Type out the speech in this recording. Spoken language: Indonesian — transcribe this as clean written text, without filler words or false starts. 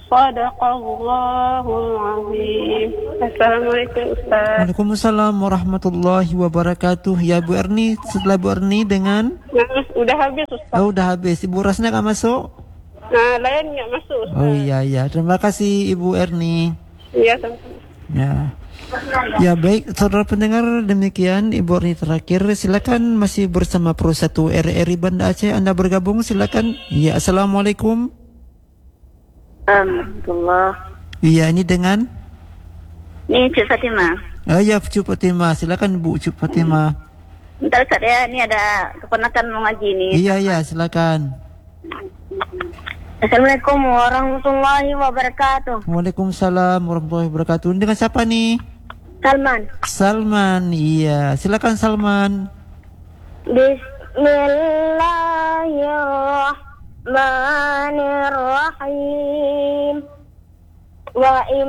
Shadaqallahul azim. Assalamualaikum Ustaz. Waalaikumsalam warahmatullahi wabarakatuh. Ya Bu Erni, setelah Bu Erni dengan Udah habis Ustaz. udah habis. Ibu Rasna nggak masuk? Lain nggak masuk Ustaz. Oh iya. Terima kasih Ibu Erni. Iya sama-sama. Ya baik, saudara pendengar, demikian Ibu Erni terakhir. Silakan, masih bersama Pro 1 RRI Banda Aceh. Anda bergabung, silakan. Ya, assalamualaikum. Alhamdulillah. Iya, ini dengan Ini Cik Fatimah. ya Cuk Fatimah. Silakan Bu Cuk Fatimah. Bentar Ustaz ya, ini ada keponakan mau ngaji nih. Iya, silakan. Assalamualaikum warahmatullahi wabarakatuh. Waalaikumsalam warahmatullahi wabarakatuh. Dengan siapa nih? Salman, iya. Silakan Salman. Bismillahirrahmanirrahim. Wa